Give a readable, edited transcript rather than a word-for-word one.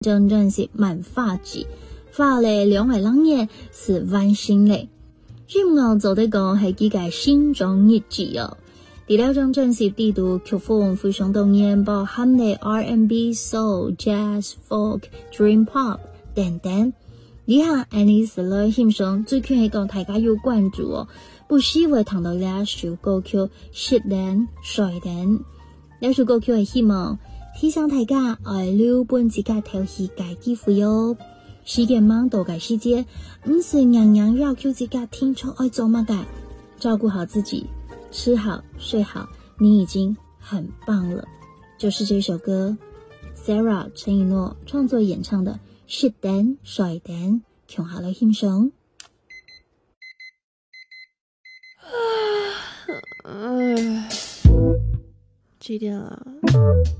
真正是蛮法治，法律两位人也是完善的。音樂做得講係幾個心中一致哦。第六張專輯地圖曲風非常多元，包含的 R&B、Soul、Jazz、Folk、Dream Pop 等等。以下安尼是來欣賞，最近係講大家有關注哦，不時會聽到兩首歌曲《失戀衰戀》。兩首歌曲係希望提醒大家愛留本自家調戲嘅機會喲。時間忙到嘅世界，唔是樣樣要求自家聽出愛做乜嘅，照顧好自己，吃好睡好，你已經很棒了。就是這首歌 Sarah 陳以諾創作演唱的《失戀衰戀》，聽下來欣賞。 幾點了？